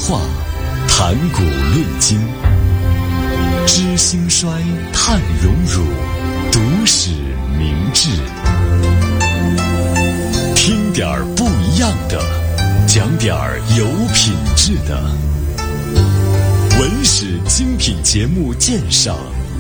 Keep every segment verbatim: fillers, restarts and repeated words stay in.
话，谈古论今，知兴衰，探荣辱，读史明智。听点儿不一样的，讲点儿有品质的。文史精品节目鉴赏。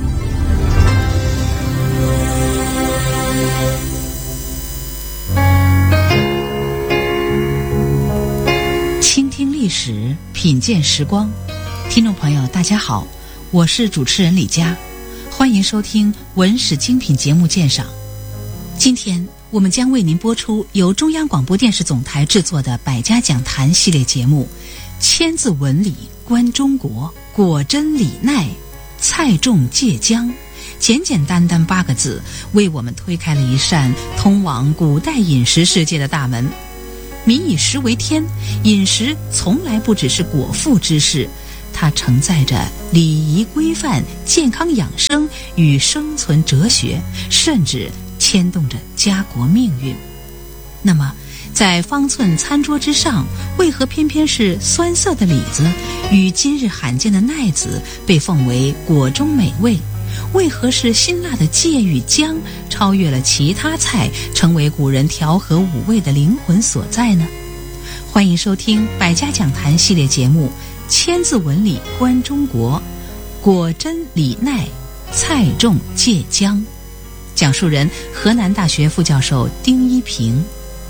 倾听历史，品鉴时光。听众朋友大家好，我是主持人李佳，欢迎收听文史精品节目鉴赏。今天我们将为您播出由中央广播电视总台制作的百家讲坛系列节目《千字文理观中国，果真李鼐，菜种芥姜》，简简单单八个字，为我们推开了一扇通往古代饮食世界的大门。民以食为天，饮食从来不只是果腹之事，它承载着礼仪规范、健康养生与生存哲学，甚至牵动着家国命运。那么在方寸餐桌之上，为何偏偏是酸涩的李子与今日罕见的奈子被奉为果中美味？为何是辛辣的芥与姜超越了其他菜，成为古人调和五味的灵魂所在呢？欢迎收听百家讲坛系列节目《千字文理观中国，果真李鼐，菜种芥姜》，讲述人河南大学副教授丁一平。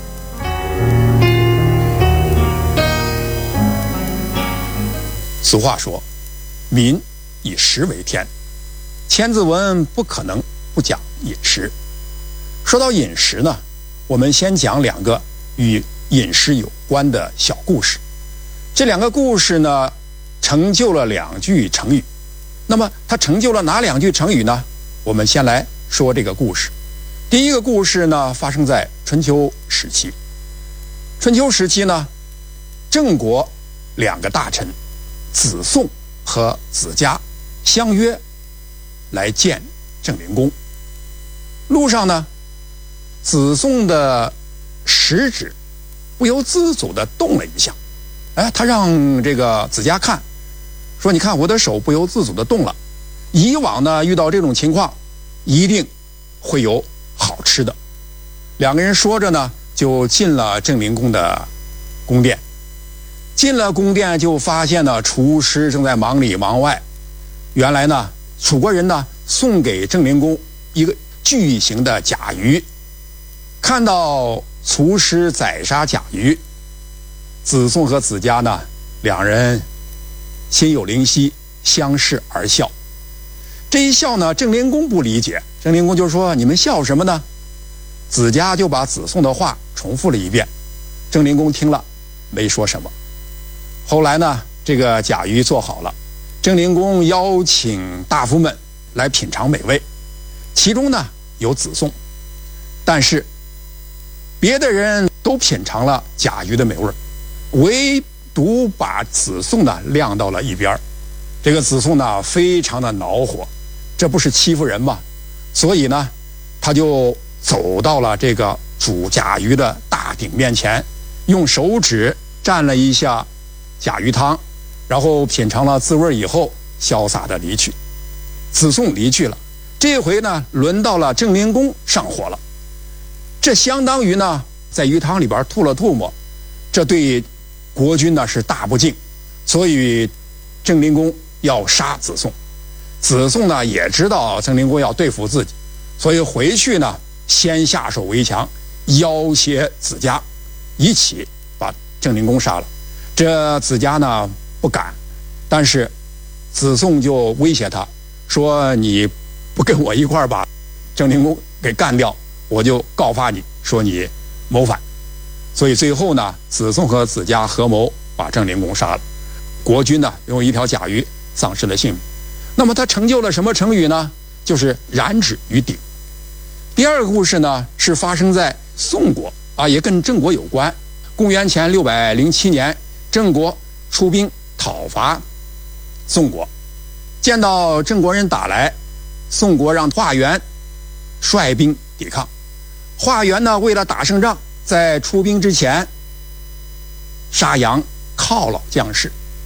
俗话说，民以食为天，千字文不可能不讲饮食。说到饮食呢，我们先讲两个与饮食有关的小故事。这两个故事呢，成就了两句成语。那么它成就了哪两句成语呢？我们先来说这个故事。第一个故事呢，发生在春秋时期。春秋时期呢，郑国两个大臣子宋和子嘉相约来见郑灵公。路上呢，子宋的食指不由自主地动了一下，哎，他让这个子嘉看，说你看我的手不由自主地动了。以往呢，遇到这种情况一定会有好吃的。两个人说着呢，就进了郑灵公的宫殿。进了宫殿就发现呢，厨师正在忙里忙外。原来呢，楚国人呢送给郑灵公一个巨型的甲鱼。看到厨师宰杀甲鱼，子宋和子嘉呢两人心有灵犀，相视而笑。这一笑呢，郑灵公不理解，郑灵公就说：“你们笑什么呢？”子嘉就把子宋的话重复了一遍，郑灵公听了没说什么。后来呢，这个甲鱼做好了，郑灵公邀请大夫们来品尝美味，其中呢有子宋，但是别的人都品尝了甲鱼的美味，唯独把子宋呢晾到了一边。这个子宋呢非常的恼火，这不是欺负人吗？所以呢，他就走到了这个煮甲鱼的大鼎面前，用手指蘸了一下甲鱼汤，然后品尝了滋味以后，潇洒的离去。子宋离去了，这回呢，轮到了郑灵公上火了。这相当于呢，在鱼汤里边吐了唾沫，这对国君呢是大不敬，所以郑灵公要杀子宋。子宋呢也知道郑灵公要对付自己，所以回去呢，先下手为强，要挟子嘉，一起把郑灵公杀了。这子嘉呢不敢，但是子宋就威胁他说：“你不跟我一块儿把郑灵公给干掉，我就告发你说你谋反。”所以最后呢，子宋和子嘉合谋把郑灵公杀了。国君呢用一条甲鱼丧失了性命。那么他成就了什么成语呢？就是染指于鼎。第二个故事呢是发生在宋国啊，也跟郑国有关。公元前六百零七年，郑国出兵讨伐宋国，见到郑国人打来，宋国让华元率兵抵抗。华元呢，为了打胜仗，在出兵之前杀羊犒劳将士，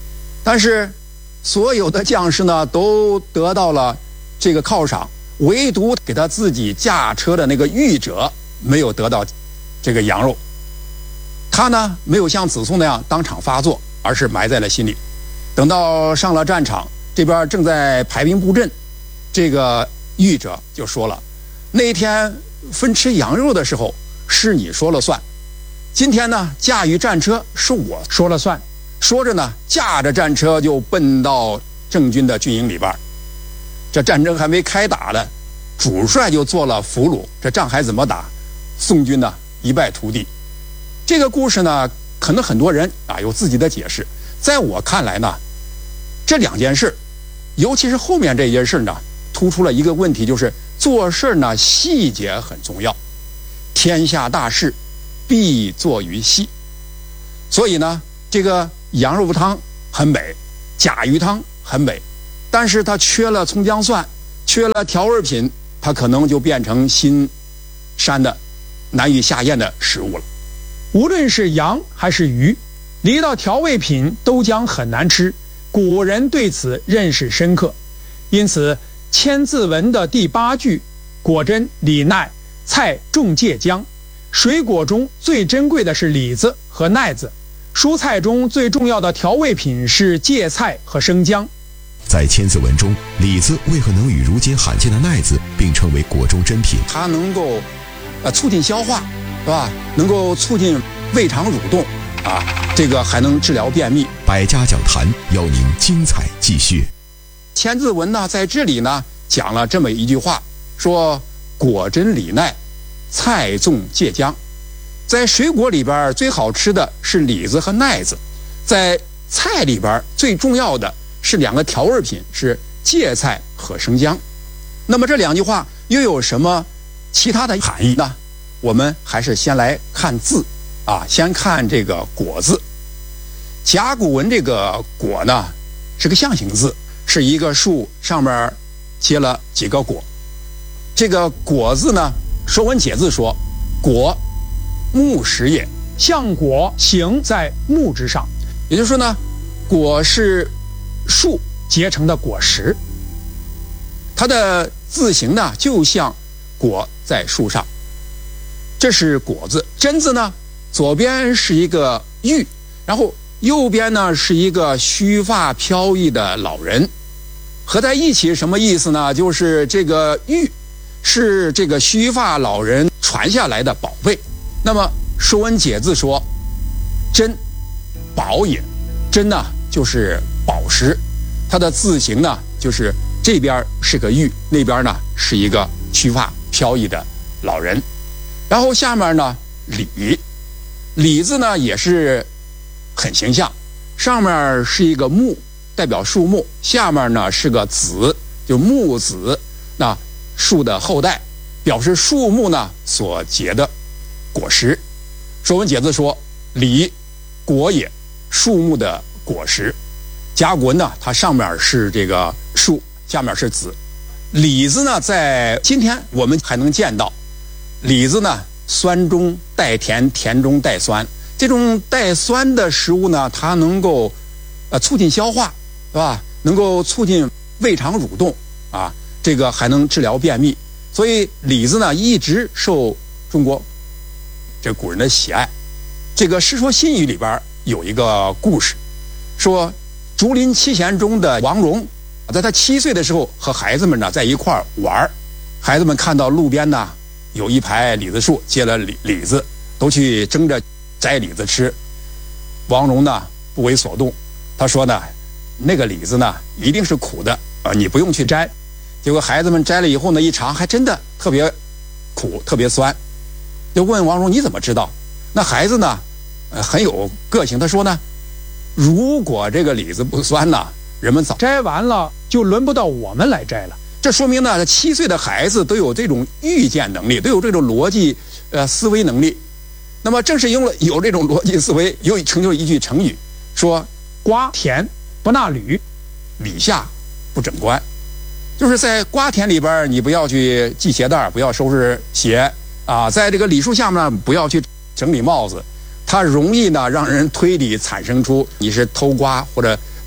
但是所有的将士呢都得到了这个犒赏，唯独给他自己驾车的那个御者没有得到这个羊肉。他呢没有像子宋那样当场发作，而是埋在了心里。等到上了战场，这边正在排兵布阵，这个御者就说了，那一天分吃羊肉的时候是你说了算，今天呢驾驭战车是我说了算。说着呢驾着战车就奔到郑军的军营里边。这战争还没开打呢，主帅就做了俘虏，这仗还怎么打？宋军呢一败涂地。这个故事呢可能很多人啊有自己的解释，在我看来呢，这两件事，尤其是后面这件事呢，突出了一个问题，就是做事呢细节很重要，天下大事必作于细。所以呢这个羊肉汤很美，甲鱼汤很美，但是它缺了葱姜蒜，缺了调味品，它可能就变成新膻的难以下咽的食物了。 无论是羊还是鱼，离到调味品都将很难吃，古人对此认识深刻。因此《千字文》的第八句，果真李奈菜重芥姜，水果中最珍贵的是李子和奈子，蔬菜中最重要的调味品是芥菜和生姜。 在《千字文》中，李子为何能与如今罕见的奈子并称为国中珍品？ 它能够呃促进消化，是吧？能够促进胃肠蠕动啊，这个还能治疗便秘。 百家讲坛邀您精彩继续。 千字文呢在这里呢讲了这么一句话，说果真李奈，菜重芥姜。在水果里边最好吃的是李子和奈子，在菜里边最重要的是两个调味品，是芥菜和生姜。那么这两句话又有什么其他的含义呢？我们还是先来看字啊，先看这个果字。甲骨文这个果呢是个象形字，是一个树上面结了几个果。这个果字呢，《说文解字》说，果木实也， 像果形在木之上。 也就是说呢，果是树结成的果实， 它的字形呢就像果在树上。这是果字。真字呢，左边是一个玉，然后右边呢是一个须发飘逸的老人，合在一起什么意思呢？就是这个玉是这个须发老人传下来的宝贝。那么《说文解字》说，真宝也，真呢就是宝石，它的字形呢就是这边是个玉，那边呢是一个须发飘逸的老人。然后下面呢李，李字呢也是很形象，上面是一个木，代表树木，下面呢是个子，就木子，那树的后代，表示树木呢所结的果实。《说文解字》说，李果也，树木的果实。甲骨文呢，它上面是这个树，下面是子。李字呢，在今天我们还能见到。李子呢，酸中带甜，甜中带酸。这种带酸的食物呢，它能够呃促进消化，是吧？能够促进胃肠蠕动啊，这个还能治疗便秘。所以李子呢，一直受中国这古人的喜爱。这个《世说新语》里边有一个故事，说竹林七贤中的王戎，在他七岁的时候和孩子们呢在一块玩，孩子们看到路边呢有一排李子树，结了李李子，都去争着摘李子吃。王戎呢不为所动，他说呢，那个李子呢一定是苦的啊，你不用去摘。结果孩子们摘了以后呢，一尝还真的特别苦，特别酸。就问王戎，你怎么知道？那孩子呢，呃，很有个性，他说呢，如果这个李子不酸呢，人们早摘完了，就轮不到我们来摘了。 这说明呢，七岁的孩子都有这种预见能力，都有这种逻辑呃思维能力。那么正是因为有这种逻辑思维，又成就一句成语，说瓜田不纳履， 履下不整冠。就是在瓜田里边，你不要去系鞋带，不要收拾鞋啊；在这个李树下面呢，不要去整理帽子，它容易呢让人推理产生出你是偷瓜或者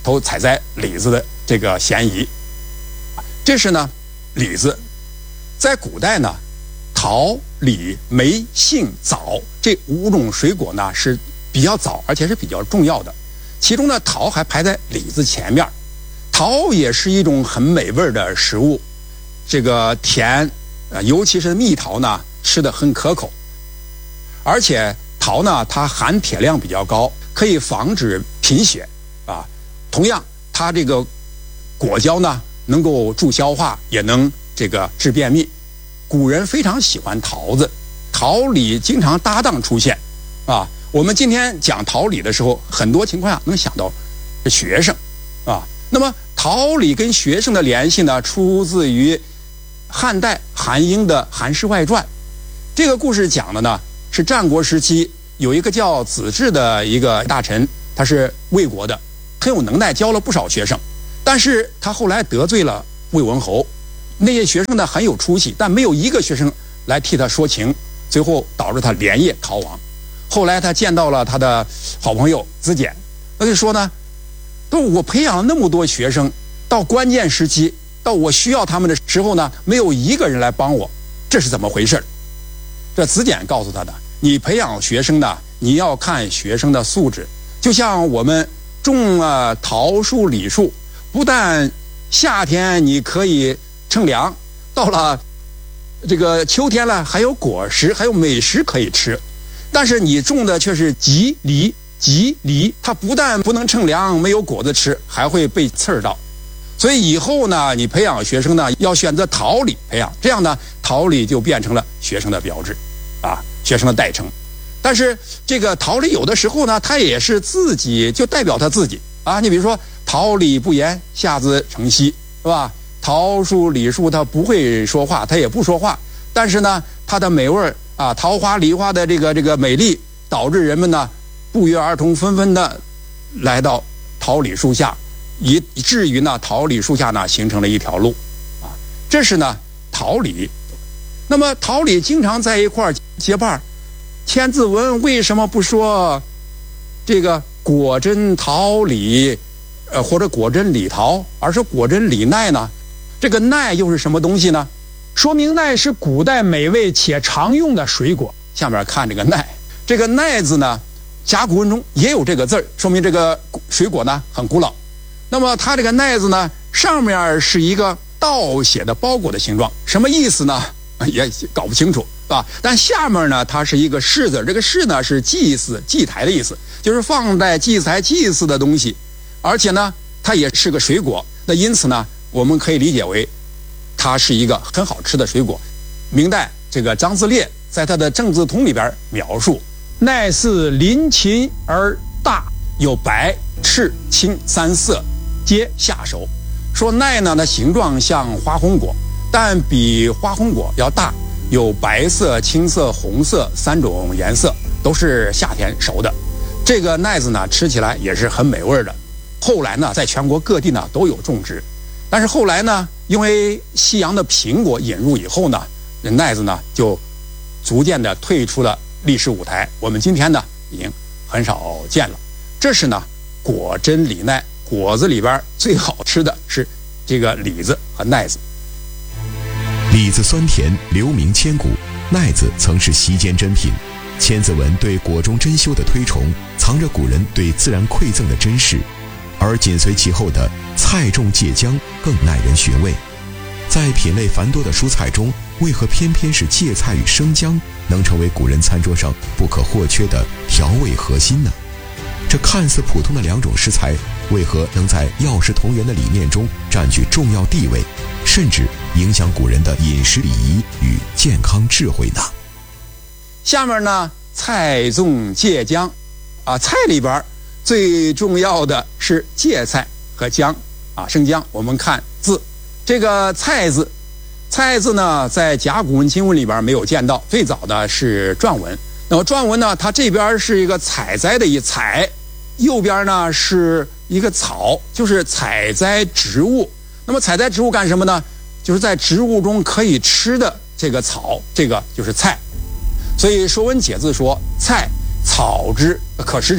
投采摘李子的这个嫌疑。这是呢李子。在古代呢，桃、李、梅、杏、枣这五种水果呢是比较早，而且是比较重要的。其中呢，桃还排在李子前面。桃也是一种很美味的食物，这个甜，呃，尤其是蜜桃呢，吃得很可口。而且桃呢，它含铁量比较高，可以防止贫血啊。同样，它这个果胶呢，能够助消化，也能这个治便秘。古人非常喜欢桃子，桃李经常搭档出现啊。我们今天讲桃李的时候，很多情况下能想到学生啊。那么桃李跟学生的联系呢，出自于汉代韩英的《韩氏外传》。这个故事讲的呢，是战国时期有一个叫子至的一个大臣，他是魏国的，很有能耐，教了不少学生。但是他后来得罪了魏文侯，那些学生呢很有出息，但没有一个学生来替他说情，最后导致他连夜逃亡。后来他见到了他的好朋友子简，他就说呢，都我培养了那么多学生，到关键时期，到我需要他们的时候呢，没有一个人来帮我，这是怎么回事？这子简告诉他的，你培养学生呢，你要看学生的素质，就像我们种了桃树、李树，不但夏天你可以乘凉，到了这个秋天了，还有果实，还有美食可以吃。但是你种的却是棘梨，棘梨它不但不能乘凉，没有果子吃，还会被刺儿到。所以以后呢，你培养学生呢，要选择桃李培养，这样呢，桃李就变成了学生的标志，啊，学生的代称。但是这个桃李有的时候呢，他也是自己就代表他自己啊。你比如说桃李不言，下自成蹊，是吧？桃树、李树它不会说话，它也不说话，但是呢，它的美味啊，桃花、梨花的这个这个美丽，导致人们呢不约而同纷纷的来到桃李树下，以至于呢桃李树下呢形成了一条路啊。这是呢桃李。那么桃李经常在一块儿结伴，千字文为什么不说这个果真桃李，呃或者果真李桃，而是果真李奈呢？这个奈又是什么东西呢？ 说明奈是古代美味且常用的水果。 下面看这个奈，这个奈字呢，甲骨文中也有这个字儿，说明这个水果呢很古老。那么它这个奈字呢，上面是一个倒写的包裹的形状，什么意思呢？也搞不清楚，啊。但下面呢，它是一个士字，这个士呢是祭祀、祭台的意思，就是放在祭台、祭祀的东西，而且呢，它也是个水果。那因此呢，我们可以理解为，它是一个很好吃的水果。明代这个张自烈在他的《正字通》里边描述， 奈似鳞禽而大， 有白、赤、青三色，皆下熟。说奈呢，它形状像花红果，但比花红果要大，有白色、青色、红色三种颜色，都是夏天熟的。这个奈子呢，吃起来也是很美味的。后来呢，在全国各地呢都有种植，但是后来呢，因为西洋的苹果引入以后呢，奈子呢就逐渐的退出了历史舞台。我们今天呢已经很少见了。这是呢果真李奈，果子里边最好吃的是这个李子和奈子。 李子酸甜，留名千古；奈子曾是席间珍品。千字文对果中珍馐的推崇，藏着古人对自然馈赠的珍视，而紧随其后的菜种芥姜更耐人寻味。在品类繁多的蔬菜中，为何偏偏是芥菜与生姜能成为古人餐桌上不可或缺的调味核心呢？这看似普通的两种食材，为何能在药食同源的理念中占据重要地位，甚至影响古人的饮食礼仪与健康智慧呢？ 下面呢，菜种芥姜，啊，菜里边最重要的是芥菜和姜，啊，生姜。我们看字，这个菜字，菜字呢，在甲骨文、金文里边没有见到，最早的是篆文。那么篆文呢，它这边是一个采摘的一采，右边呢是一个草，就是采摘植物。那么采摘植物干什么呢？就是在植物中可以吃的这个草，这个就是菜。所以《说文解字》说：“菜，草之可食者。”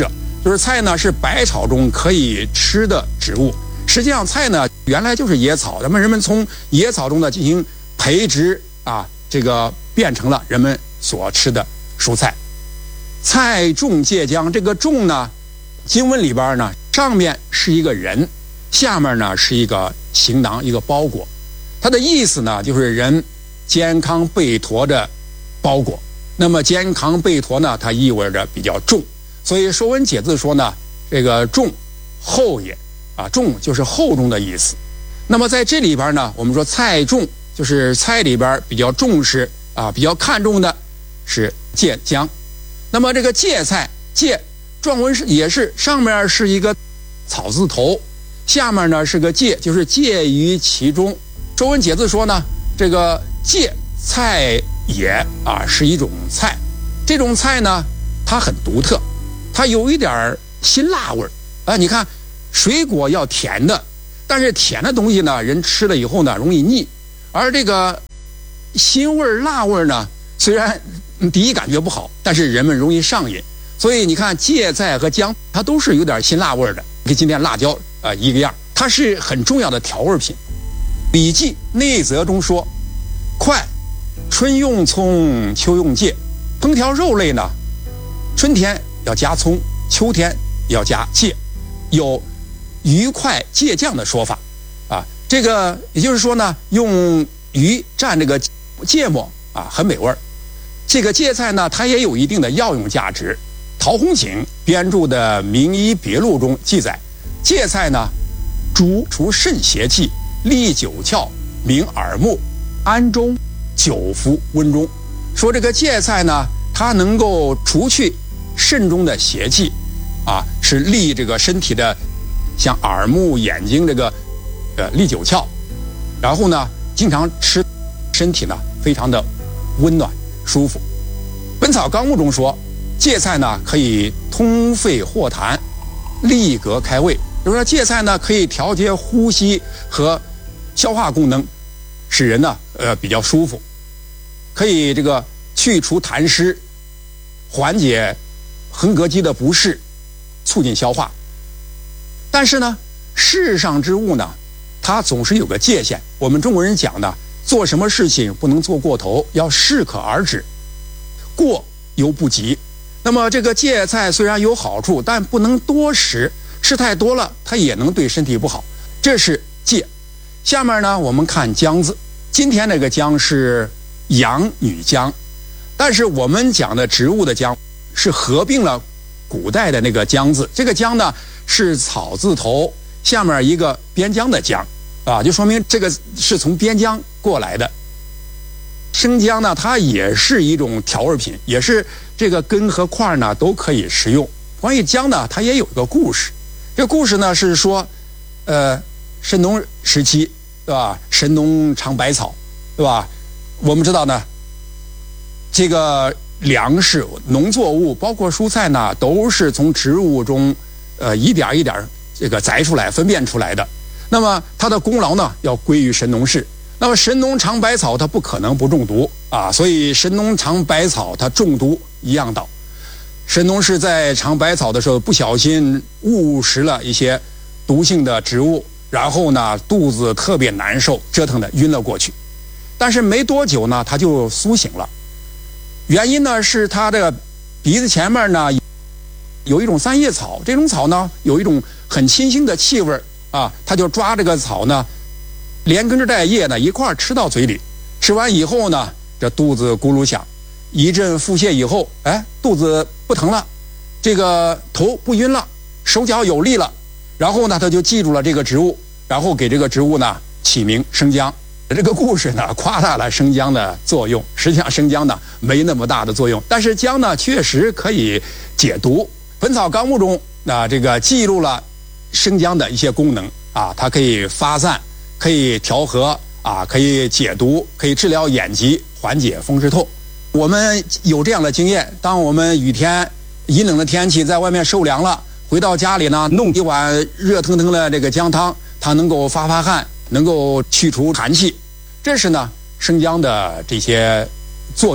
就是菜呢是百草中可以吃的植物。实际上菜呢原来就是野草，那么人们从野草中呢进行培植啊，这个变成了人们所吃的蔬菜。菜种芥浆，这个种呢，经文里边呢上面是一个人，下面呢是一个行囊，一个包裹。它的意思呢就是人肩扛背驮的包裹。那么肩扛背驮呢，它意味着比较重，所以《说文解字》说呢，这个重厚也啊，重就是厚重的意思。那么在这里边呢，我们说菜重，就是菜里边比较重视啊，比较看重的是芥浆。那么这个芥菜，芥状文是也是上面是一个草字头，下面呢是个介，就是介于其中。《说文解字》说呢，这个芥菜也啊是一种菜，这种菜呢它很独特，它有一点辛辣味儿啊。你看水果要甜的，但是甜的东西呢人吃了以后呢容易腻，而这个辛味辣味呢虽然第一感觉不好，但是人们容易上瘾。所以你看芥菜和姜它都是有点辛辣味的，跟今天辣椒啊、呃、一个样，它是很重要的调味品。《礼记内则》中说，快春用葱，秋用芥。烹调肉类呢，春天要加葱，秋天要加芥，有鱼快芥酱的说法啊。这个也就是说呢，用鱼蘸这个芥末啊，很美味儿。这个芥菜呢，它也有一定的药用价值。陶弘景编著的《名医别录》中记载，芥菜呢，主除肾邪气，利九窍，明耳目，安中，久服温中。说这个芥菜呢，它能够除去肾中的邪气，啊，是利这个身体的，像耳目、眼睛这个，呃，利九窍。然后呢，经常吃，身体呢非常的温暖舒服。《本草纲目》中说，芥菜呢可以通肺化痰，利膈开胃。就是说芥菜呢可以调节呼吸和消化功能，使人呢呃比较舒服，可以这个去除痰湿，缓解横膈肌的不适，促进消化。但是呢，世上之物呢，它总是有个界限。我们中国人讲的，做什么事情不能做过头，要适可而止，过犹不及。那么这个芥菜虽然有好处，但不能多食，吃太多了它也能对身体不好。这是芥。下面呢，我们看姜字。今天这个姜是阳女姜，但是我们讲的植物的姜是合并了古代的那个姜字。这个姜呢是草字头，下面一个边疆的疆啊，就说明这个是从边疆过来的。生姜呢，它也是一种调味品，也是这个根和块呢都可以食用。关于姜呢，它也有一个故事。这个故事呢是说，呃，神农时期，对吧？神农尝百草，对吧？我们知道呢，这个粮食、农作物，包括蔬菜呢，都是从植物中，呃，一点一点这个摘出来、分辨出来的。那么它的功劳呢，要归于神农氏。那么神农尝百草，它不可能不中毒啊，所以神农尝百草，它中毒一样倒。神农氏在尝百草的时候，不小心误食了一些毒性的植物，然后呢，肚子特别难受，折腾的晕了过去。但是没多久呢，他就苏醒了。原因呢是他的鼻子前面呢有一种三叶草，这种草呢有一种很清新的气味啊，他就抓这个草呢，连根着带叶呢一块吃到嘴里。吃完以后呢，这肚子咕噜响，一阵腹泻以后，哎，肚子不疼了，这个头不晕了，手脚有力了。然后呢，他就记住了这个植物，然后给这个植物呢起名生姜。这个故事呢夸大了生姜的作用，实际上生姜呢没那么大的作用，但是姜呢确实可以解毒。《本草纲目》中那、呃、这个记录了生姜的一些功能啊，它可以发散，可以调和啊，可以解毒，可以治疗眼疾，缓解风湿痛。我们有这样的经验，当我们雨天阴冷的天气在外面受凉了，回到家里呢，弄一碗热腾腾的这个姜汤，它能够发发汗，能够去除寒气。这是呢生姜的这些作用。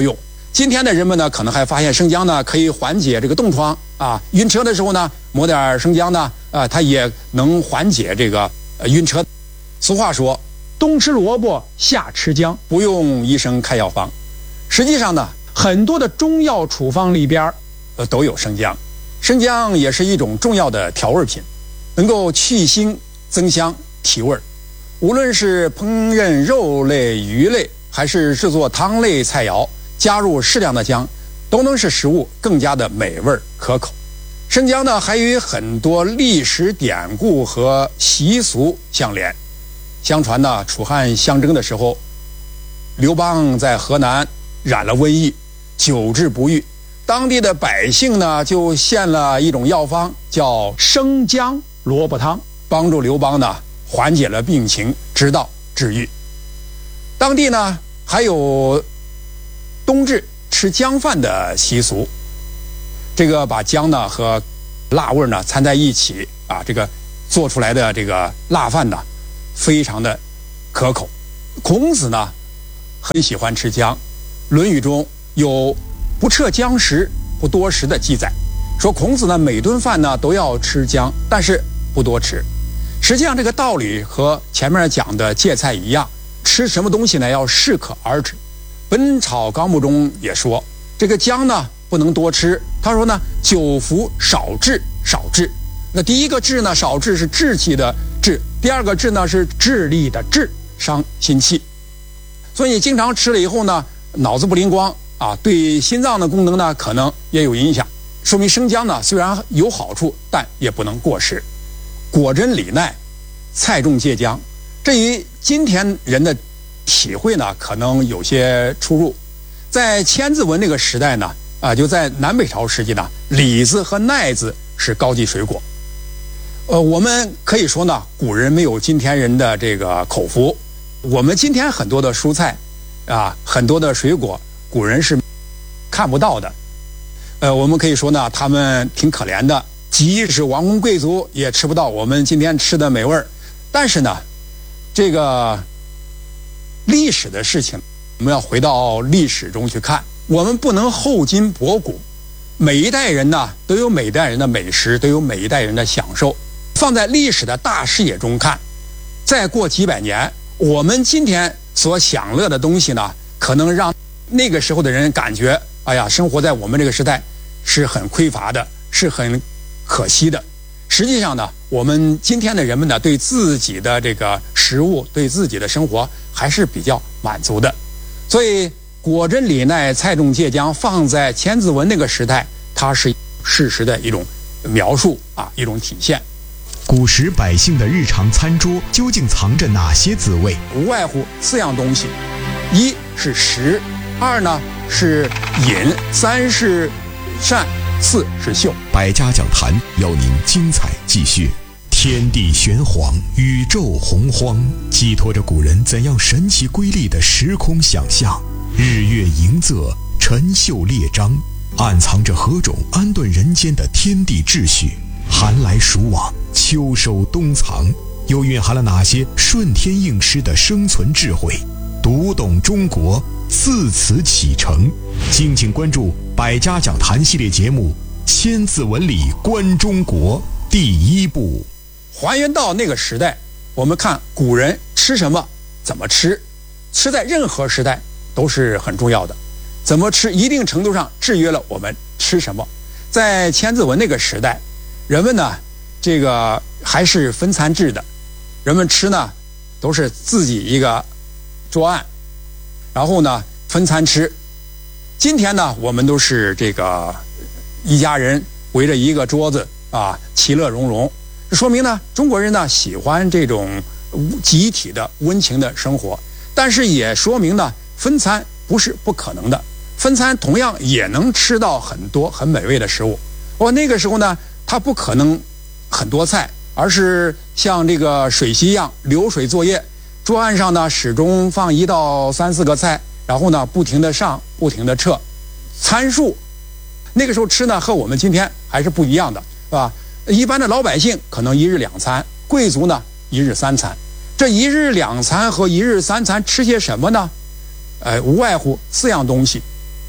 今天的人们呢，可能还发现生姜呢可以缓解这个冻疮啊，晕车的时候呢抹点生姜呢，啊，它也能缓解这个呃晕车。俗话说， 冬吃萝卜夏吃姜， 不用医生开药方。实际上呢， 很多的中药处方里边呃都有生姜，生姜也是一种重要的调味品，能够去腥增香提味。无论是烹饪肉类、鱼类，还是制作汤类菜肴，加入适量的姜，都能使食物更加的美味可口。生姜呢，还与很多历史典故和习俗相连。相传呢，楚汉相争的时候，刘邦在河南染了瘟疫，久治不愈，当地的百姓呢就献了一种药方，叫生姜萝卜汤， 帮助刘邦呢缓解了病情，直到治愈。当地呢还有冬至吃姜饭的习俗，这个把姜呢和辣味呢掺在一起啊，这个做出来的这个辣饭呢非常的可口。孔子呢很喜欢吃姜，《论语》中有不撤姜食不多食的记载，说孔子呢每顿饭呢都要吃姜，但是不多吃。实际上这个道理和前面讲的芥菜一样，吃什么东西呢要适可而止。本草纲目中也说，这个姜呢不能多吃，他说呢久服少治少治。那第一个治呢，少治是志气的治，第二个治呢是智力的智，伤心气。所以你经常吃了以后呢，脑子不灵光啊，对心脏的功能呢可能也有影响。说明生姜呢虽然有好处，但也不能过食。果真李鼐菜重芥姜，这与今天人的体会呢可能有些出入。在千字文那个时代呢，啊，就在南北朝时期呢，李子和柰子是高级水果。呃，我们可以说呢，古人没有今天人的这个口福。我们今天很多的蔬菜啊，很多的水果，古人是看不到的。呃，我们可以说呢，他们挺可怜的，即使王公贵族也吃不到我们今天吃的美味儿。但是呢，这个历史的事情，我们要回到历史中去看，我们不能厚今薄古。每一代人呢，都有每一代人的美食，都有每一代人的享受。放在历史的大视野中看，再过几百年，我们今天所享乐的东西呢，可能让那个时候的人感觉，哎呀，生活在我们这个时代是很匮乏的，是很可惜的。实际上呢，我们今天的人们呢，对自己的这个食物，对自己的生活还是比较满足的。所以果真李鼐菜重芥姜放在千字文那个时代，它是事实的一种描述啊，一种体现。 古时百姓的日常餐桌究竟藏着哪些滋味？ 无外乎四样东西，一是食，二呢是饮，三是膳，四是嗅。 百家讲坛邀您精彩继续。天地玄黄，宇宙洪荒，寄托着古人怎样神奇瑰丽的时空想象。日月盈仄，辰宿列张，暗藏着何种安顿人间的天地秩序。寒来暑往，秋收冬藏，又蕴含了哪些顺天应时的生存智慧？读懂中国，自此启程。敬请关注百家讲坛系列节目《千字文里观中国》第一部。 还原到那个时代，我们看古人吃什么，怎么吃，吃在任何时代都是很重要的。怎么吃，一定程度上制约了我们吃什么。在千字文那个时代，人们呢，这个还是分餐制的，人们吃呢都是自己一个桌案，然后呢分餐吃。今天呢，我们都是这个一家人围着一个桌子啊，其乐融融。这说明呢，中国人呢喜欢这种集体的温情的生活，但是也说明呢，分餐不是不可能的，分餐同样也能吃到很多很美味的食物。我那个时候呢，它不可能很多菜，而是像这个水席一样流水作业，桌案上呢始终放一到三四个菜，然后呢不停的上，不停的撤。餐数那个时候吃呢和我们今天还是不一样的，是吧？一般的老百姓可能一日两餐，贵族呢一日三餐。这一日两餐和一日三餐吃些什么呢？呃，无外乎四样东西。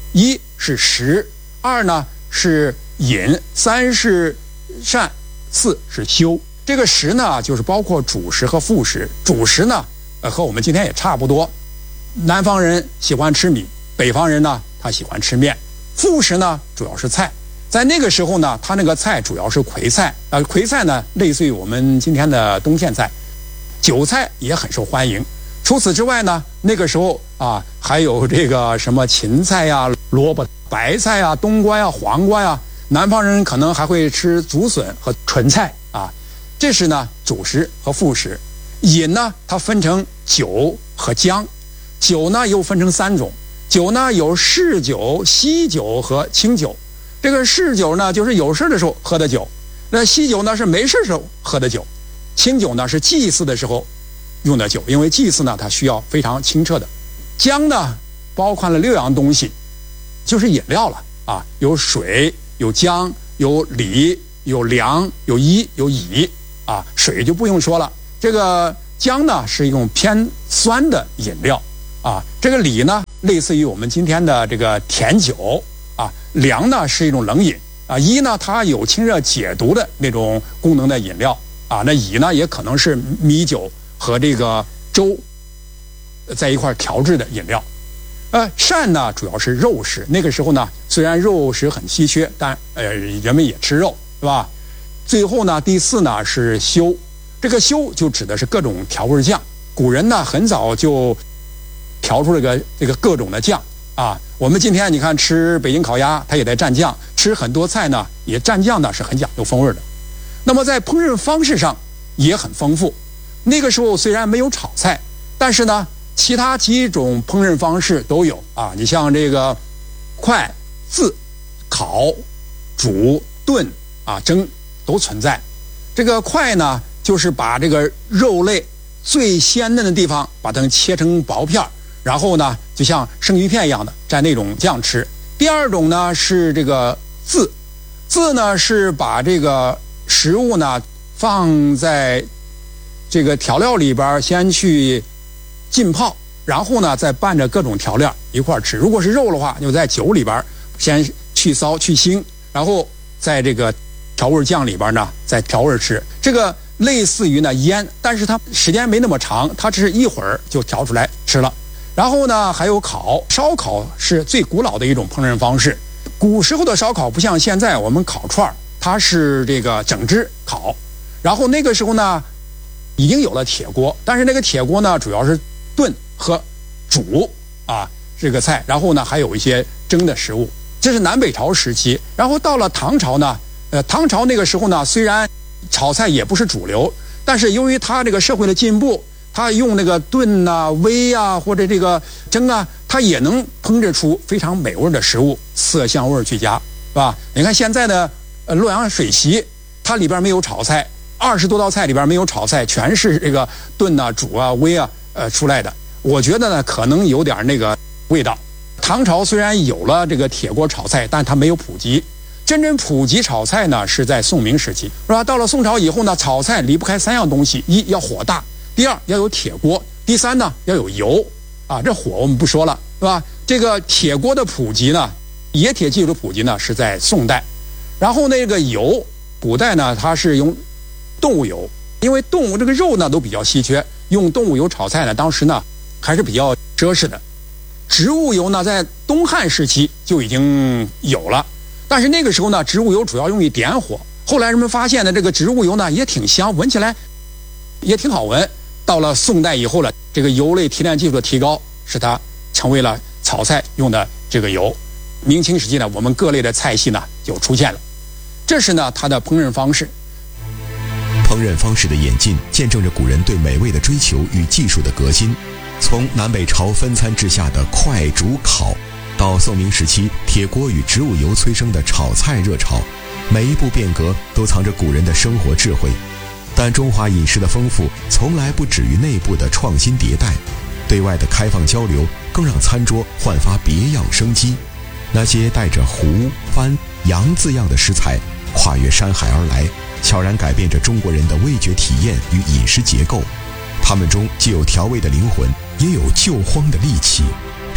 一是食，二呢是饮，三是善，四是修。这个食呢，就是包括主食和副食。主食呢，呃，和我们今天也差不多。南方人喜欢吃米，北方人呢，他喜欢吃面。副食呢，主要是菜。在那个时候呢，他那个菜主要是葵菜，呃，葵菜呢，类似于我们今天的冬苋菜。韭菜也很受欢迎。除此之外呢，那个时候啊，还有这个什么芹菜呀、萝卜、白菜呀、冬瓜呀、黄瓜呀。南方人可能还会吃竹笋和莼菜啊。这是呢主食和副食。饮呢，它分成酒和浆。酒呢又分成三种，酒呢有嗜酒、喜酒和清酒。这个嗜酒呢，就是有事的时候喝的酒；那喜酒呢，是没事的时候喝的酒；清酒呢，是祭祀的时候用的酒，因为祭祀呢，它需要非常清澈的。浆呢，包括了六样东西，就是饮料了啊，有水、有浆、有梨、有粮、有衣、有乙啊。水就不用说了，这个浆呢是一种偏酸的饮料啊。这个梨呢，类似于我们今天的这个甜酒啊。粮呢是一种冷饮啊。衣呢，它有清热解毒的那种功能的饮料啊。那乙呢，也可能是米酒和这个粥在一块调制的饮料。呃，膳呢主要是肉食。那个时候呢，虽然肉食很稀缺，但呃人们也吃肉，是吧？最后呢，第四呢是修。这个修就指的是各种调味酱。古人呢很早就调出这个这个各种的酱啊。我们今天你看吃北京烤鸭，它也在蘸酱；吃很多菜呢，也蘸酱呢是很讲究风味的。那么在烹饪方式上也很丰富。那个时候虽然没有炒菜，但是呢，其他几种烹饪方式都有啊。你像这个快、自、烤、煮、炖啊、蒸都存在。这个快呢，就是把这个肉类最鲜嫩的地方把它切成薄片，然后呢，就像生鱼片一样的蘸那种酱吃。第二种呢是这个自，自呢是把这个食物呢放在这个调料里边先去浸泡，然后呢再拌着各种调料一块吃。如果是肉的话，就在酒里边先去骚去腥，然后在这个调味酱里边呢再调味吃。这个类似于呢腌，但是它时间没那么长，它只是一会儿就调出来吃了。然后呢还有烤，烧烤是最古老的一种烹饪方式。古时候的烧烤不像现在我们烤串，它是这个整只烤。然后那个时候呢已经有了铁锅，但是那个铁锅呢主要是炖和煮啊这个菜，然后呢还有一些蒸的食物。这是南北朝时期。然后到了唐朝呢，呃，唐朝那个时候呢，虽然炒菜也不是主流，但是由于它这个社会的进步，它用那个炖啊、煨啊或者这个蒸啊，它也能烹制出非常美味的食物，色香味俱佳，是吧？你看现在的呃洛阳水席，它里边没有炒菜。二十多道菜里边没有炒菜，全是这个炖啊、煮啊、煨啊，呃出来的。我觉得呢，可能有点那个味道。唐朝虽然有了这个铁锅炒菜，但它没有普及。真正普及炒菜呢，是在宋明时期，是吧？到了宋朝以后呢，炒菜离不开三样东西：一要火大，第二要有铁锅，第三呢要有油啊。这火我们不说了，是吧？这个铁锅的普及呢，冶铁技术的普及呢，是在宋代。然后那个油，古代呢它是用动物油，因为动物这个肉呢都比较稀缺，用动物油炒菜呢，当时呢还是比较奢侈的。植物油呢，在东汉时期就已经有了，但是那个时候呢，植物油主要用于点火。后来人们发现呢，这个植物油呢也挺香，闻起来也挺好闻。到了宋代以后呢，这个油类提炼技术的提高，使它成为了炒菜用的这个油。明清时期呢，我们各类的菜系呢就出现了。这是呢它的烹饪方式。 烹饪方式的演进，见证着古人对美味的追求与技术的革新。从南北朝分餐制下的快煮烤，到宋明时期铁锅与植物油催生的炒菜热潮，每一步变革都藏着古人的生活智慧。但中华饮食的丰富，从来不止于内部的创新迭代，对外的开放交流，更让餐桌焕发别样生机。那些带着胡、番、洋字样的食材，跨越山海而来，悄然改变着中国人的味觉体验与饮食结构。它们中既有调味的灵魂，也有救荒的利器，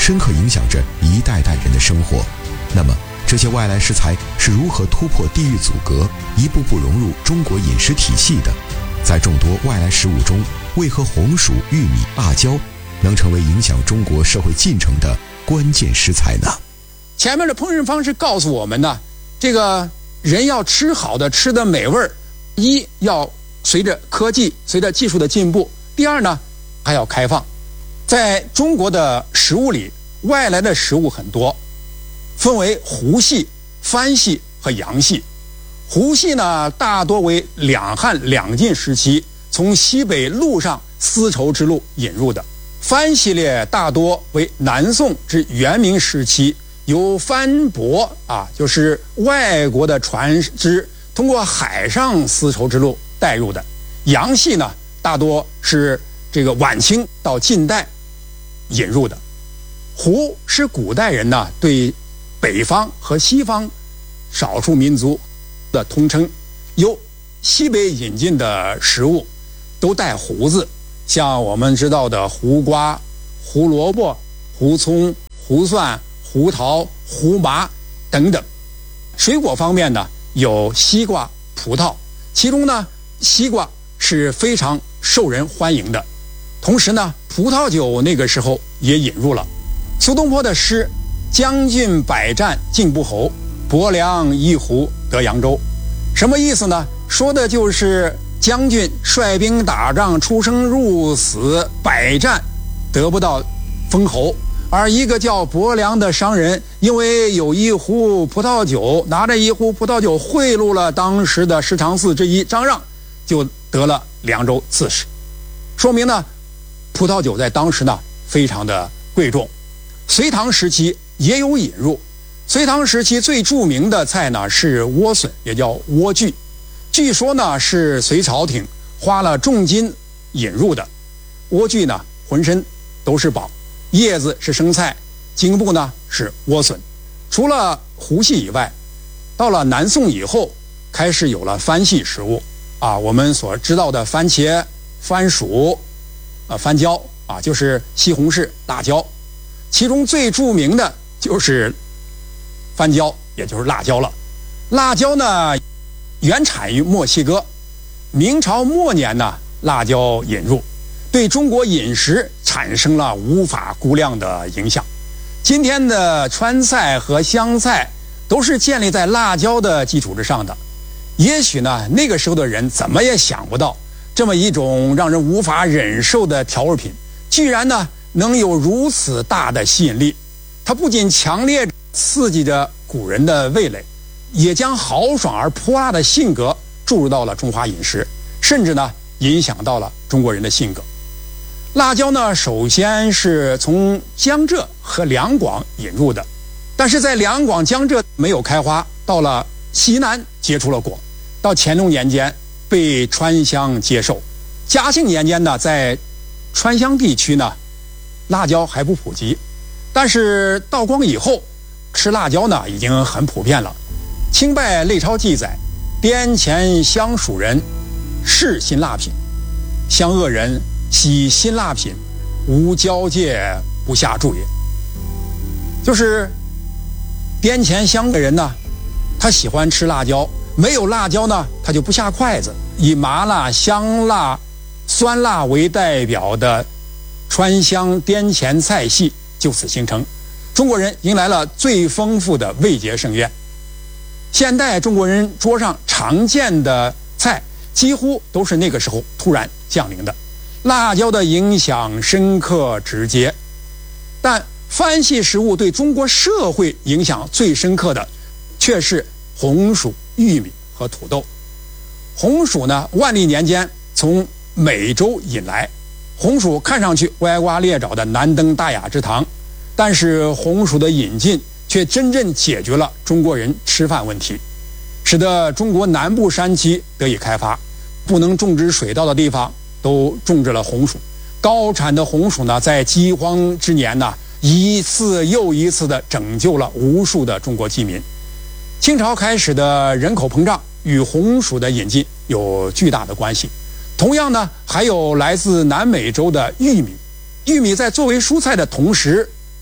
深刻影响着一代代人的生活。那么这些外来食材是如何突破地域阻隔，一步步融入中国饮食体系的？在众多外来食物中，为何红薯、玉米、辣椒能成为影响中国社会进程的关键食材呢？ 前面的烹饪方式告诉我们呢，这个人要吃好的，吃的美味儿，一要随着科技、随着技术的进步；第二呢，还要开放。在中国的食物里，外来的食物很多，分为胡系、番系和洋系。胡系呢，大多为两汉两晋时期从西北路上丝绸之路引入的；番系列大多为南宋至元明时期由番舶啊，就是外国的船只通过海上丝绸之路带入的；洋系呢，大多是这个晚清到近代引入的。胡是古代人呢对北方和西方少数民族的通称，由西北引进的食物都带胡字，像我们知道的胡瓜、胡萝卜、胡葱、胡蒜、胡桃、胡麻等等。水果方面呢，有西瓜、葡萄，其中呢，西瓜是非常受人欢迎的。同时呢，葡萄酒那个时候也引入了。苏东坡的诗“将军百战进不侯，伯良一壶得扬州”，什么意思呢？说的就是将军率兵打仗，出生入死，百战得不到封侯，而一个叫伯良的商人，因为有一壶葡萄酒，拿着一壶葡萄酒贿赂了当时的十常侍之一张让，就得了凉州刺史。说明呢，葡萄酒在当时呢非常的贵重。隋唐时期也有引入，隋唐时期最著名的菜呢是莴笋，也叫莴苣。据说呢是隋朝廷花了重金引入的。莴苣呢浑身都是宝，叶子是生菜，茎部呢是莴笋。除了胡系以外，到了南宋以后，开始有了番系食物啊，我们所知道的番茄、番薯、呃番椒啊，就是西红柿、辣椒。其中最著名的就是番椒，也就是辣椒了。辣椒呢原产于墨西哥，明朝末年呢辣椒引入，对中国饮食产生了无法估量的影响。今天的川菜和湘菜都是建立在辣椒的基础之上的。也许呢那个时候的人怎么也想不到，这么一种让人无法忍受的调味品居然呢能有如此大的吸引力。它不仅强烈刺激着古人的味蕾，也将豪爽而泼辣的性格注入到了中华饮食，甚至呢影响到了中国人的性格。辣椒呢首先是从江浙和两广引入的，但是在两广江浙没有开花，到了西南结出了果，到乾隆年间被川湘接受。嘉庆年间呢，在川湘地区呢辣椒还不普及，但是道光以后吃辣椒呢已经很普遍了。清拜类钞记载，滇黔湘蜀人嗜辛辣品，湘鄂人喜辛辣品，无交界不下注也。就是滇黔湘的人呢，他喜欢吃辣椒，没有辣椒呢他就不下筷子。以麻辣、香辣、酸辣为代表的川湘滇黔菜系就此形成，中国人迎来了最丰富的味觉盛宴。现代中国人桌上常见的菜几乎都是那个时候突然降临的，辣椒的影响深刻直接。但番系食物对中国社会影响最深刻的却是红薯、玉米和土豆。红薯呢，万历年间从美洲引来，红薯看上去歪瓜裂枣的难登大雅之堂，但是红薯的引进却真正解决了中国人吃饭问题，使得中国南部山区得以开发，不能种植水稻的地方都种植了红薯。高产的红薯呢，在饥荒之年呢，一次又一次地拯救了无数的中国饥民。清朝开始的人口膨胀与红薯的引进有巨大的关系。同样呢，还有来自南美洲的玉米。玉米在作为蔬菜的同时，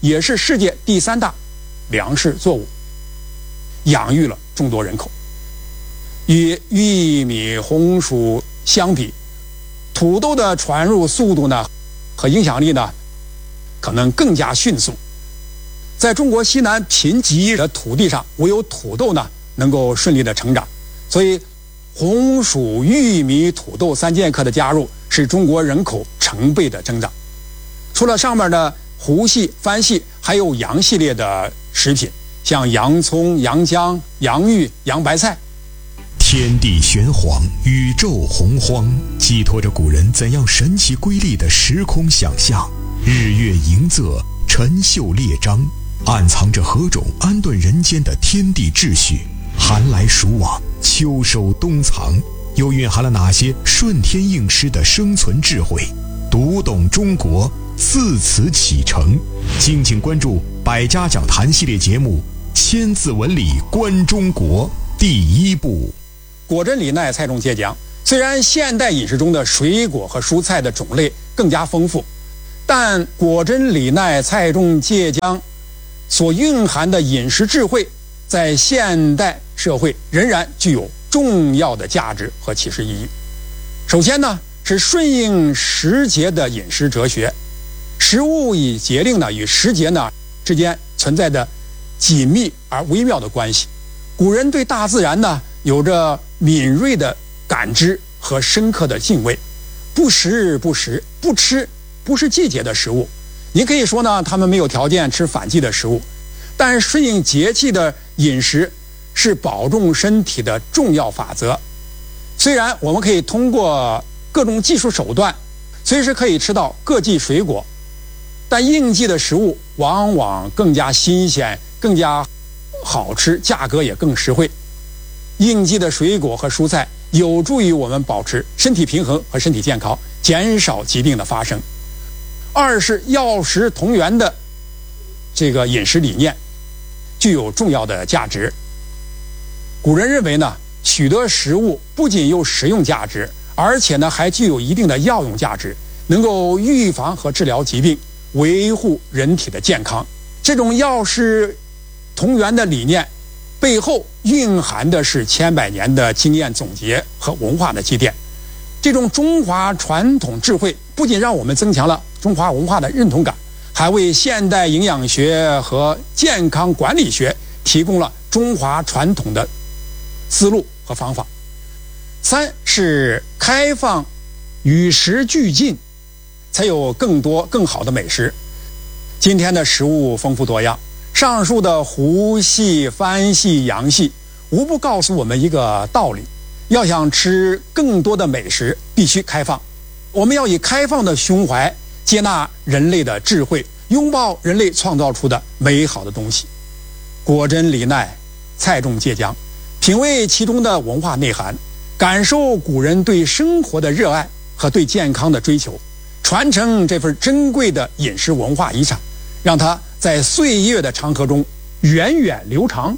也是世界第三大粮食作物，养育了众多人口。与玉米、红薯相比，土豆的传入速度呢和影响力呢可能更加迅速。在中国西南贫瘠的土地上，唯有土豆呢能够顺利的成长，所以红薯、玉米、土豆三剑客的加入，使中国人口成倍的增长。除了上面的胡系、番系，还有洋系列的食品，像洋葱、洋姜、洋芋、洋白菜。 天地玄黄，宇宙洪荒，寄托着古人怎样神奇瑰丽的时空想象。日月盈仄，辰宿列张，暗藏着何种安顿人间的天地秩序。寒来暑往，秋收冬藏，又蕴含了哪些顺天应时的生存智慧？读懂中国，自此启程。敬请关注百家讲坛系列节目《千字文里观中国》第一部。 果真李耐菜种芥姜，虽然现代饮食中的水果和蔬菜的种类更加丰富，但果真李耐菜种芥姜所蕴含的饮食智慧，在现代社会仍然具有重要的价值和启示意义。首先呢，是顺应时节的饮食哲学。食物以节令呢，与时节呢之间存在着紧密而微妙的关系。古人对大自然呢有着敏锐的感知和深刻的敬畏，不时不食，不吃不是季节的食物。您可以说呢，他们没有条件吃反季的食物，但顺应节气的饮食是保重身体的重要法则。虽然我们可以通过各种技术手段，随时可以吃到各季水果，但应季的食物往往更加新鲜，更加好吃，价格也更实惠。应季的水果和蔬菜有助于我们保持身体平衡和身体健康，减少疾病的发生。二是药食同源的这个饮食理念具有重要的价值。古人认为呢，许多食物不仅有食用价值，而且呢还具有一定的药用价值，能够预防和治疗疾病，维护人体的健康。这种药食同源的理念背后蕴含的是千百年的经验总结和文化的积淀。这种中华传统智慧不仅让我们增强了中华文化的认同感，还为现代营养学和健康管理学提供了中华传统的思路和方法。三是开放与时俱进，才有更多更好的美食。今天的食物丰富多样，上述的胡系、番系、洋系无不告诉我们一个道理：要想吃更多的美食，必须开放。我们要以开放的胸怀接纳人类的智慧，拥抱人类创造出的美好的东西。果真李耐菜种芥姜，品味其中的文化内涵，感受古人对生活的热爱和对健康的追求，传承这份珍贵的饮食文化遗产，让它在岁月的长河中源远流长。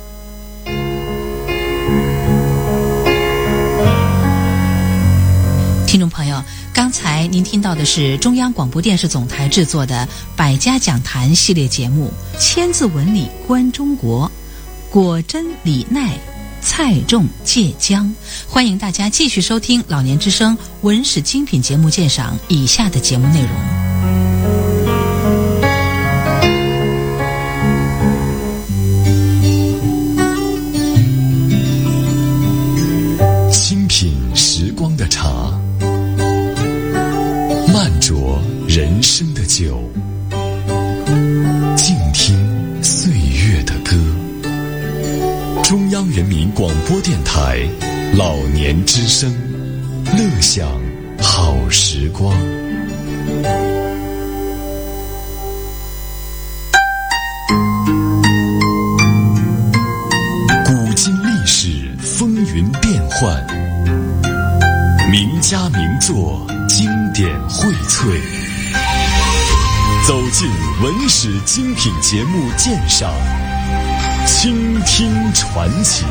听众朋友，刚才您听到的是中央广播电视总台制作的百家讲坛系列节目《千字文里观中国》，果真李耐菜种芥姜。欢迎大家继续收听老年之声文史精品节目鉴赏以下的节目内容。 清品时光的茶，慢酌人生的酒，静听岁月的歌。中央人民广播电台老年之声，乐享好时光。古今历史风云变幻，名家名作经典荟萃，走进文史精品节目鉴赏，倾听传奇。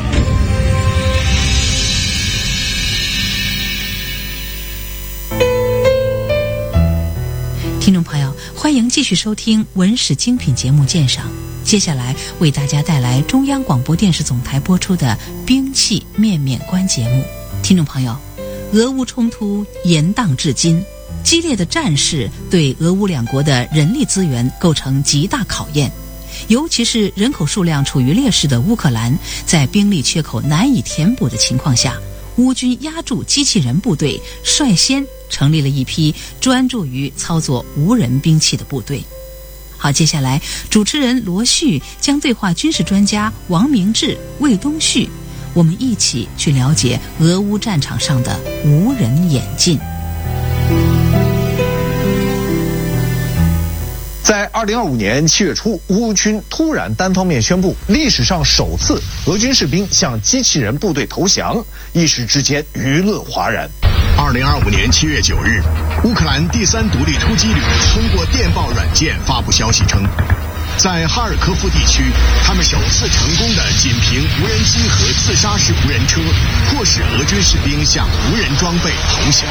听众朋朋友，欢迎继续收听文史精品节目鉴赏。接下来为大家带来中央广播电视总台播出的兵器面面观节目。听众朋友，俄乌冲突延宕至今，激烈的战事对俄乌两国的人力资源构成极大考验。尤其是人口数量处于劣势的乌克兰，在兵力缺口难以填补的情况下，乌军压住机器人部队，率先成立了一批专注于操作无人兵器的部队。好，接下来主持人罗旭将对话军事专家王明志、魏东旭，我们一起去了解俄乌战场上的无人演进。 在二零二五年七月初，乌军突然单方面宣布，历史上首次俄军士兵向机器人部队投降，一时之间舆论哗然。 二零二五年七月九日，乌克兰第三独立突击旅通过电报软件发布消息称，在哈尔科夫地区，他们首次成功的仅凭无人机和自杀式无人车，迫使俄军士兵向无人装备投降。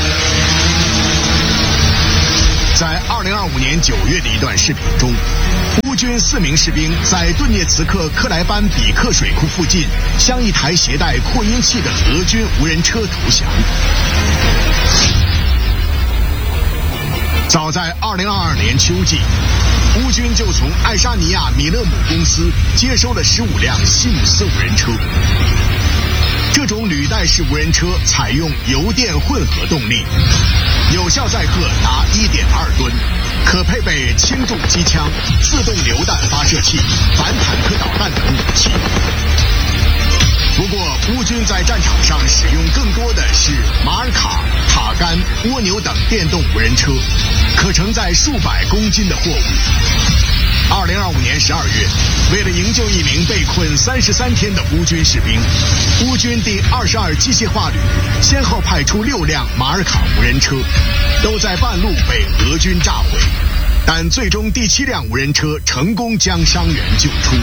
在二零二五年九月的一段视频中，乌军四名士兵在顿涅茨克克莱班比克水库附近向一台携带扩音器的俄军无人车投降。早在二零二二年秋季，乌军就从爱沙尼亚米勒姆公司接收了十五辆西姆斯无人车。这种履带式无人车采用油电混合动力，有效载荷达 一点二吨，可配备轻重机枪、自动榴弹发射器、反坦克导弹等武器。不过，乌军在战场上使用更多的是马尔卡、塔甘、蜗牛等电动无人车，可承载数百公斤的货物。二零二五年十二月，为了营救一名被困三十三天的乌军士兵，乌军第二十二机械化旅先后派出六辆马尔卡无人车，都在半路被俄军炸毁，但最终第七辆无人车成功将伤员救出。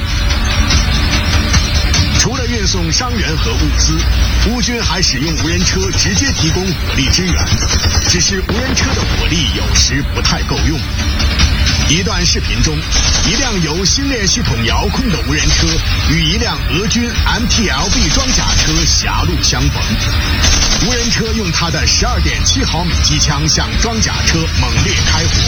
除了运送伤员和物资，乌军还使用无人车直接提供火力支援，只是无人车的火力有时不太够用。一段视频中，一辆由星链系统遥控的无人车与一辆俄军 M T L B 装甲车狭路相逢，无人车用它的 十二点七毫米机枪向装甲车猛烈开火。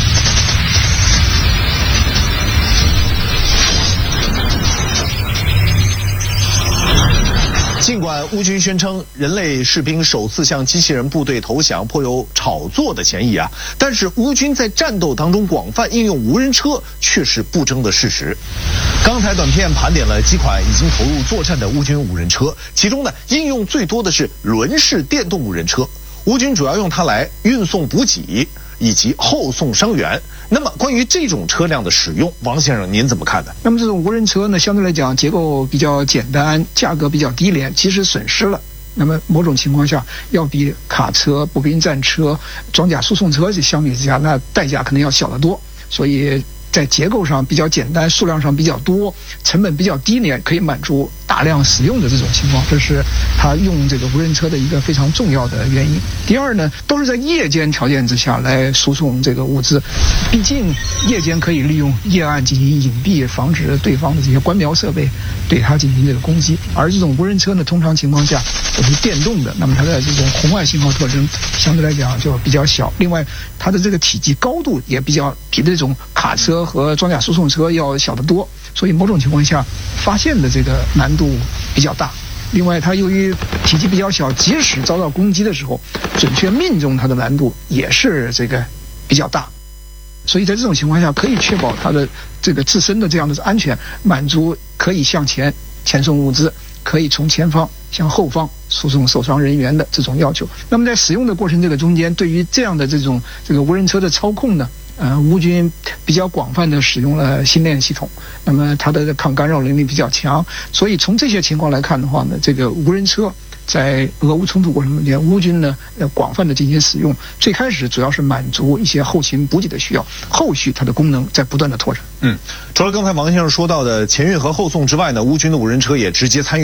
尽管乌军宣称人类士兵首次向机器人部队投降颇有炒作的嫌疑啊，但是乌军在战斗当中广泛应用无人车却是不争的事实。刚才短片盘点了几款已经投入作战的乌军无人车，其中呢应用最多的是轮式电动无人车，乌军主要用它来运送补给以及后送伤员。那么关于这种车辆的使用，王先生您怎么看呢？ 那么这种无人车呢，相对来讲结构比较简单，价格比较低廉，即使损失了，那么某种情况下要比卡车、步兵战车、装甲输送车相比之下，那代价可能要小得多。所以在结构上比较简单，数量上比较多，成本比较低廉，可以满足大量使用的这种情况，这是它用这个无人车的一个非常重要的原因。第二呢，都是在夜间条件之下来输送这个物资，毕竟夜间可以利用夜暗进行隐蔽，防止对方的这些观瞄设备对它进行这个攻击。而这种无人车呢，通常情况下都是电动的，那么它的这种红外信号特征相对来讲就比较小，另外它的这个体积高度也比较比这种卡车和装甲输送车要小得多，所以某种情况下发现的这个难度比较大。另外它由于体积比较小，即使遭到攻击的时候，准确命中它的难度也是这个比较大。所以在这种情况下，可以确保它的这个自身的这样的安全，满足可以向前前送物资，可以从前方向后方输送受伤人员的这种要求。那么在使用的过程这个中间，对于这样的这种这个无人车的操控呢，呃，乌军比较广泛的使用了星链系统，那么它的抗干扰能力比较强，所以从这些情况来看的话呢，这个无人车在俄乌冲突过程中间，乌军呢呃广泛的进行使用。最开始主要是满足一些后勤补给的需要，后续它的功能在不断的拓展。 嗯，除了刚才王先生说到的前运和后送之外呢，乌军的无人车也直接参与战斗。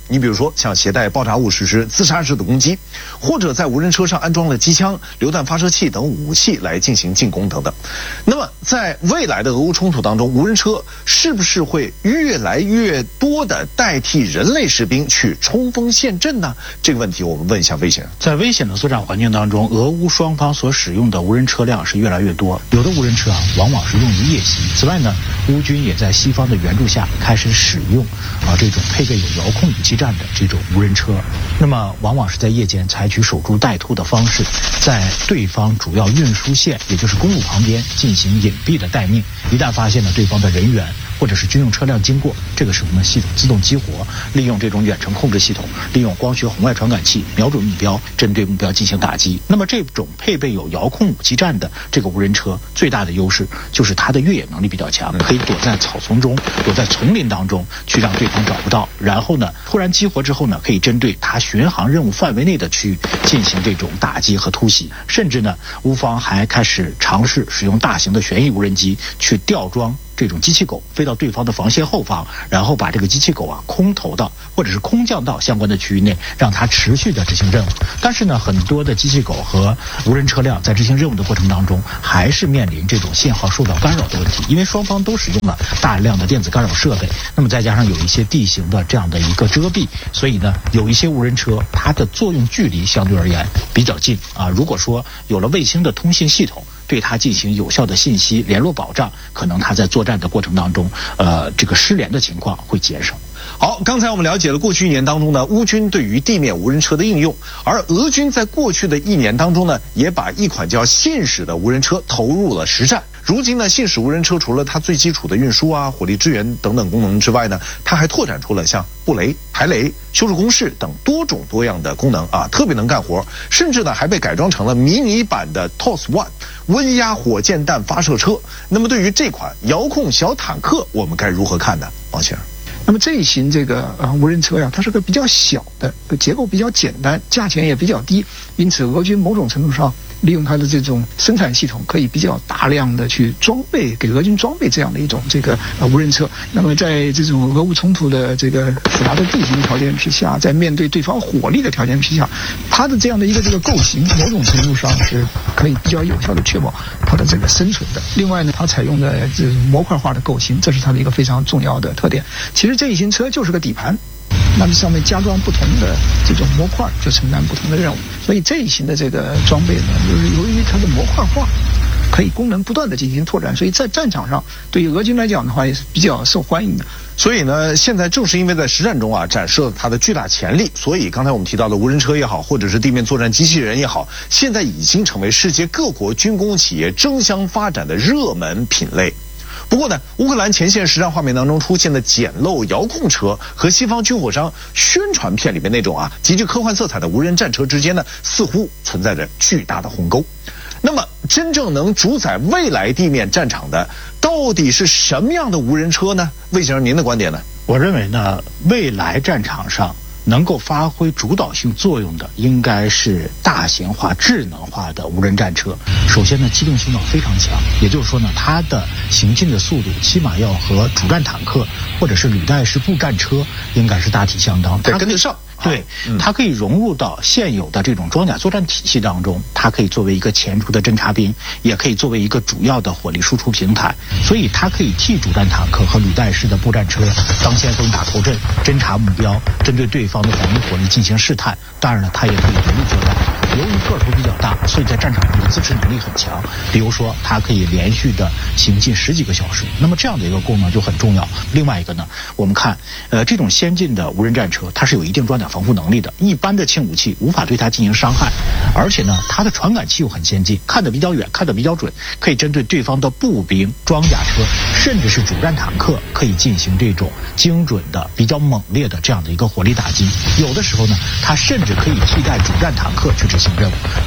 你比如说像携带爆炸物实施自杀式的攻击，或者在无人车上安装了机枪、榴弹发射器等武器来进行进攻等等。那么在未来的俄乌冲突当中，无人车是不是会越来越多的代替人类士兵去冲锋陷阵呢？这个问题我们问一下魏先生。 在危险的作战环境当中，俄乌双方所使用的无人车辆是越来越多，有的无人车啊往往是用于夜袭。此外呢，乌军也在西方的援助下开始使用啊这种配备有遥控武器站的这种无人车，那么往往是在夜间采取守株待兔的方式，在对方主要运输线也就是公路旁边进行隐蔽的待命，一旦发现了对方的人员或者是军用车辆经过，这个时候呢系统自动激活，利用这种远程控制系统，利用光学红外传感器瞄准目标，针对目标进行打击。那么这种配备有遥控武器站的这个无人车最大的优势就是它的越野能力比较强，可以躲在草丛中，躲在丛林当中去让对方找不到，然后呢突然激活之后呢，可以针对它巡航任务范围内的区域进行这种打击和突袭。甚至呢乌方还开始尝试使用大型的旋翼无人机去吊装这种机器狗，飞到对方的防线后方，然后把这个机器狗啊空投到或者是空降到相关的区域内，让它持续的执行任务。但是呢，很多的机器狗和无人车辆在执行任务的过程当中，还是面临这种信号受到干扰的问题，因为双方都使用了大量的电子干扰设备，那么再加上有一些地形的这样的一个遮蔽，所以呢，有一些无人车它的作用距离相对而言比较近啊。如果说有了卫星的通信系统，对它进行有效的信息联络保障，可能它在作战的过程当中，呃，这个失联的情况会减少。 好，刚才我们了解了过去一年当中呢，乌军对于地面无人车的应用，而俄军在过去的一年当中呢，也把一款叫信使的无人车投入了实战。如今呢，信使无人车除了它最基础的运输啊、火力支援等等功能之外呢，它还拓展出了像布雷、排雷、修饰工事等多种多样的功能啊，特别能干活，甚至呢还被改装成了迷你版的 T O S one 温压火箭弹发射车。那么对于这款遥控小坦克，我们该如何看呢？王先生。 那么这一型这个呃无人车呀，它是个比较小的，结构比较简单，价钱也比较低，因此俄军某种程度上利用它的这种生产系统，可以比较大量的去装备给俄军装备这样的一种这个呃无人车。那么在这种俄乌冲突的这个复杂的地形条件之下，在面对对方火力的条件之下，它的这样的一个这个构型，某种程度上是可以比较有效的确保它的这个生存的。另外呢，它采用的这种模块化的构型，这是它的一个非常重要的特点。其实这一型车就是个底盘，那么上面加装不同的这种模块，就承担不同的任务。所以这一型的这个装备呢，就是由于它的模块化，可以功能不断的进行拓展，所以在战场上对于俄军来讲的话也是比较受欢迎的。 所以呢，现在正是因为在实战中啊展示了它的巨大潜力，所以刚才我们提到的无人车也好，或者是地面作战机器人也好，现在已经成为世界各国军工企业争相发展的热门品类。不过呢，乌克兰前线实战画面当中出现的简陋遥控车和西方军火商宣传片里面那种啊极具科幻色彩的无人战车之间呢，似乎存在着巨大的鸿沟。那么，真正能主宰未来地面战场的，到底是什么样的无人车呢？魏先生，您的观点呢？ 我认为呢，未来战场上能够发挥主导性作用的，应该是大型化、智能化的无人战车。首先呢，机动性要非常强，也就是说呢，它的行进的速度起码要和主战坦克或者是履带式步战车应该是大体相当， 得跟得上。 对，它可以融入到现有的这种装甲作战体系当中，它可以作为一个前出的侦察兵，也可以作为一个主要的火力输出平台，所以它可以替主战坦克和履带式的步战车当先锋打头阵，侦察目标，针对对方的反应火力进行试探。当然了，它也可以独立作战。由于个头比较大，所以在战场上的自持能力很强。比如说，它可以连续的行进十几个小时，那么这样的一个功能就很重要。另外一个呢，我们看，呃，这种先进的无人战车，它是有一定装甲防护能力的，一般的轻武器无法对它进行伤害，而且呢，它的传感器又很先进，看得比较远，看得比较准，可以针对对方的步兵、装甲车，甚至是主战坦克，可以进行这种精准的、比较猛烈的这样的一个火力打击。有的时候呢，它甚至可以替代主战坦克去执行任务。但是呢，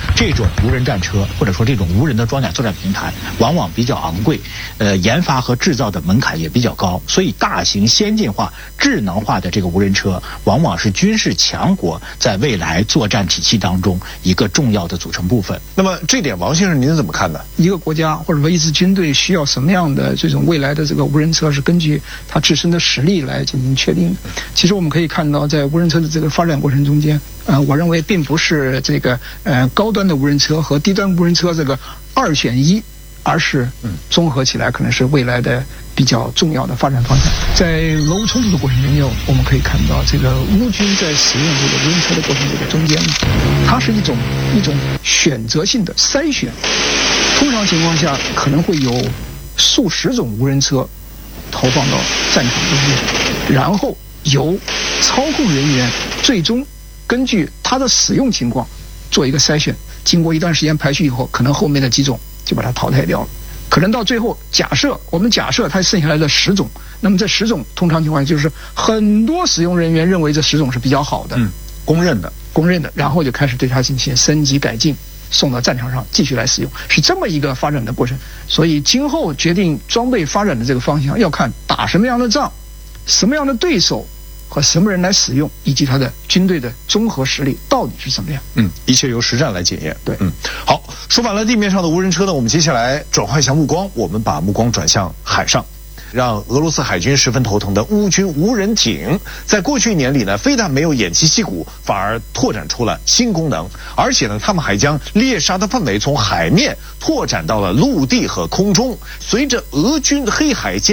这种无人战车或者说这种无人的装甲作战平台，往往比较昂贵，呃，研发和制造的门槛也比较高，所以大型先进化、智能化的这个无人车，往往是军事强国在未来作战体系当中一个重要的组成部分。 那么这点，王先生您怎么看呢？ 一个国家或者说一支军队需要什么样的这种未来的这个无人车，是根据它自身的实力来进行确定的。其实我们可以看到，在无人车的这个发展过程中间，呃，我认为并不是这个呃高端的无人车和低端无人车这个二选一，而是综合起来可能是未来的比较重要的发展方向。在俄乌冲突的过程中间，我们可以看到，这个乌军在使用这个无人车的过程这个中间，它是一种一种选择性的筛选。通常情况下，可能会有数十种无人车投放到战场中间，然后由操控人员最终根据它的使用情况做一个筛选，经过一段时间排序以后，可能后面的几种就把它淘汰掉了。可能到最后，假设我们假设它剩下来的十种，那么这十种通常情况下就是很多使用人员认为这十种是比较好的， 嗯，公认的， 公认的，然后就开始对它进行升级改进，送到战场上继续来使用，是这么一个发展的过程。所以今后决定装备发展的这个方向，要看打什么样的仗，什么样的对手和什么人来使用，以及他的军队的综合实力到底是怎么样。 嗯，一切由实战来检验。 对， 嗯，好，说完了地面上的无人车呢，我们接下来转换一下目光，我们把目光转向海上。让俄罗斯海军十分头疼的乌军无人艇，在过去一年里呢，非但没有偃旗息鼓，反而拓展出了新功能，而且呢，他们还将猎杀的范围从海面拓展到了陆地和空中。随着俄军黑海舰